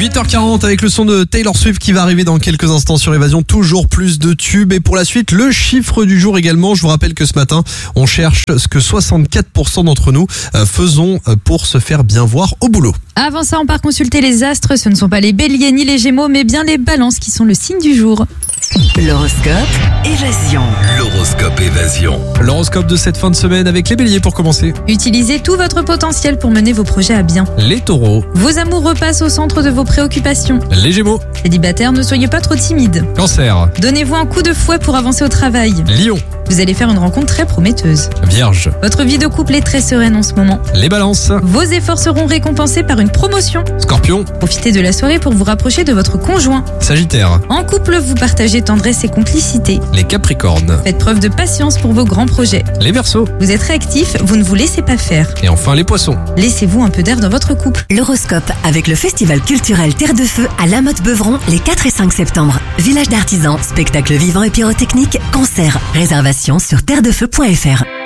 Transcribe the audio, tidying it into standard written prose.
8h40 avec le son de Taylor Swift qui va arriver dans quelques instants sur Évasion. Toujours plus de tubes. Et pour la suite, le chiffre du jour également. Je vous rappelle que ce matin, on cherche ce que 64% d'entre nous faisons pour se faire bien voir au boulot. Avant ça, on part consulter les astres. Ce ne sont pas les béliers ni les gémeaux, mais bien les balances qui sont le signe du jour. L'horoscope Évasion. L'horoscope Évasion. L'horoscope de cette fin de semaine avec les béliers pour commencer. Utilisez tout votre potentiel pour mener vos projets à bien. Les taureaux. Vos amours repassent au centre de vos préoccupations. Les gémeaux. Célibataires, ne soyez pas trop timides. Cancer. Donnez-vous un coup de fouet pour avancer au travail. Lion. Vous allez faire une rencontre très prometteuse. Vierge. Votre vie de couple est très sereine en ce moment. Les balances. Vos efforts seront récompensés par une promotion. Scorpion. Profitez de la soirée pour vous rapprocher de votre conjoint. Sagittaire. En couple, vous partagez tendresse et complicité. Les capricornes. Faites preuve de patience pour vos grands projets. Les verseaux. Vous êtes réactif, vous ne vous laissez pas faire. Et enfin les poissons. Laissez-vous un peu d'air dans votre couple. L'horoscope avec le festival culturel Terre de Feu à La Motte-Beuvron les 4 et 5 septembre. Village d'artisans, spectacles vivants et pyrotechniques, concerts. Réservation sur terredefeu.fr.